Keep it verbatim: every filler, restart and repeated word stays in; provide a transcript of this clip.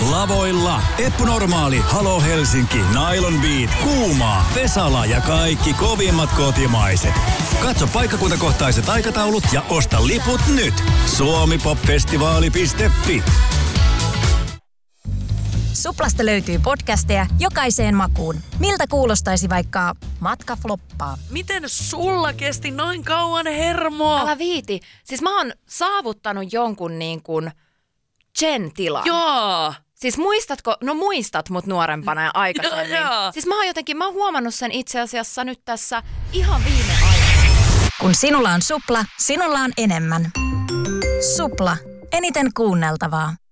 Lavoilla Eppu Normaali, Halo Helsinki, Nylon Beat, Kuuma, Vesala ja kaikki kovimmat kotimaiset. Katso paikkakuntakohtaiset aikataulut ja osta liput nyt. suomipopfestivaali piste fi. Suplasta löytyy podcasteja jokaiseen makuun. Miltä kuulostaisi vaikka matka floppaa? Miten sulla kesti noin kauan hermoa? Älä viiti. Siis mä oon saavuttanut jonkun niin kuin Jen-tilan. Joo. Siis muistatko, no muistat mut nuorempana ja aikaisemmin. Joo, joo. Siis mä oon jotenkin, mä oon huomannut sen itse asiassa nyt tässä ihan viime aikoina. Kun sinulla on Supla, sinulla on enemmän. Supla. Eniten kuunneltavaa.